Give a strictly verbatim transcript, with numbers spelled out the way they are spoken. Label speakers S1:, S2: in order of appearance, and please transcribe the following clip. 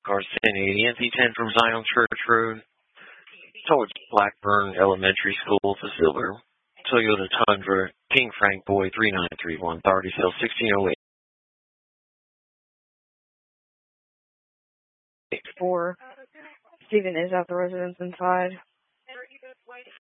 S1: Cars ten eighty, N C ten from Zion Church Road towards Blackburn Elementary School for silver. Toyota Tundra, King Frank Boy three nine three one, Authority Sale sixteen oh eight.
S2: Four. Stephen is at the residence inside.